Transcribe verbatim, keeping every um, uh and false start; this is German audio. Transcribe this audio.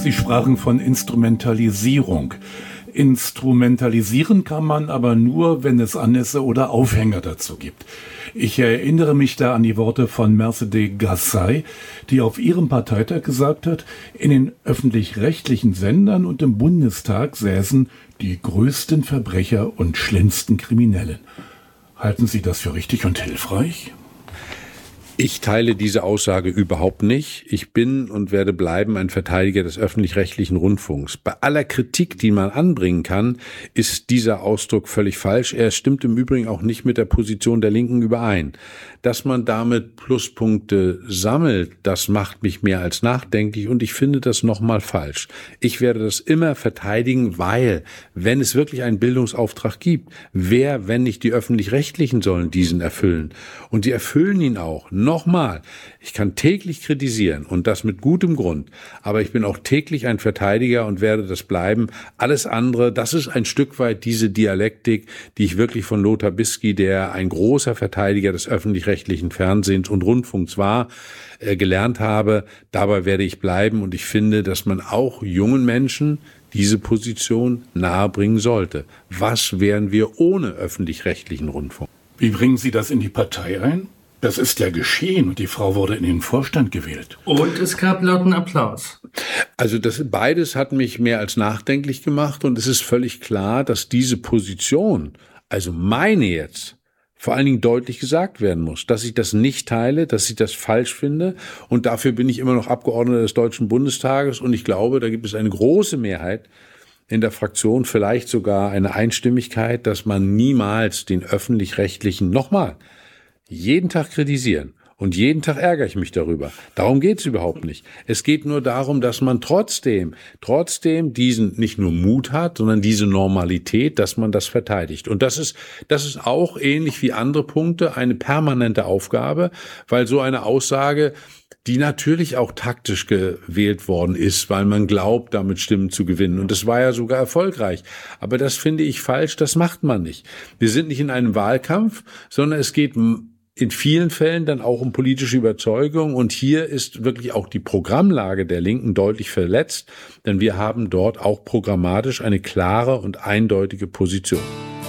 Sie sprachen von Instrumentalisierung. Instrumentalisieren kann man aber nur, wenn es Anlässe oder Aufhänger dazu gibt. Ich erinnere mich da an die Worte von Mercedes Gassai, die auf ihrem Parteitag gesagt hat, in den öffentlich-rechtlichen Sendern und im Bundestag säßen die größten Verbrecher und schlimmsten Kriminellen. Halten Sie das für richtig und hilfreich? Ich teile diese Aussage überhaupt nicht. Ich bin und werde bleiben ein Verteidiger des öffentlich-rechtlichen Rundfunks. Bei aller Kritik, die man anbringen kann, ist dieser Ausdruck völlig falsch. Er stimmt im Übrigen auch nicht mit der Position der Linken überein. Dass man damit Pluspunkte sammelt, das macht mich mehr als nachdenklich und ich finde das nochmal falsch. Ich werde das immer verteidigen, weil, wenn es wirklich einen Bildungsauftrag gibt, wer, wenn nicht die Öffentlich-Rechtlichen, sollen diesen erfüllen? Und die erfüllen ihn auch. Nochmal, ich kann täglich kritisieren und das mit gutem Grund, aber ich bin auch täglich ein Verteidiger und werde das bleiben. Alles andere, das ist ein Stück weit diese Dialektik, die ich wirklich von Lothar Bisky, der ein großer Verteidiger des öffentlich-rechtlichen Fernsehens und Rundfunks war, äh, gelernt habe. Dabei werde ich bleiben und ich finde, dass man auch jungen Menschen diese Position nahebringen sollte. Was wären wir ohne öffentlich-rechtlichen Rundfunk? Wie bringen Sie das in die Partei ein? Das ist ja geschehen und die Frau wurde in den Vorstand gewählt. Und es gab lauten Applaus. Also das beides hat mich mehr als nachdenklich gemacht und es ist völlig klar, dass diese Position, also meine jetzt, vor allen Dingen deutlich gesagt werden muss, dass ich das nicht teile, dass ich das falsch finde und dafür bin ich immer noch Abgeordneter des Deutschen Bundestages und ich glaube, da gibt es eine große Mehrheit in der Fraktion, vielleicht sogar eine Einstimmigkeit, dass man niemals den öffentlich-rechtlichen, nochmal, jeden Tag kritisieren. Und jeden Tag ärgere ich mich darüber. Darum geht's überhaupt nicht. Es geht nur darum, dass man trotzdem, trotzdem diesen nicht nur Mut hat, sondern diese Normalität, dass man das verteidigt. Und das ist, das ist auch ähnlich wie andere Punkte eine permanente Aufgabe, weil so eine Aussage, die natürlich auch taktisch gewählt worden ist, weil man glaubt, damit Stimmen zu gewinnen. Und das war ja sogar erfolgreich. Aber das finde ich falsch, das macht man nicht. Wir sind nicht in einem Wahlkampf, sondern es geht in vielen Fällen dann auch um politische Überzeugung. Und hier ist wirklich auch die Programmlage der Linken deutlich verletzt, denn wir haben dort auch programmatisch eine klare und eindeutige Position.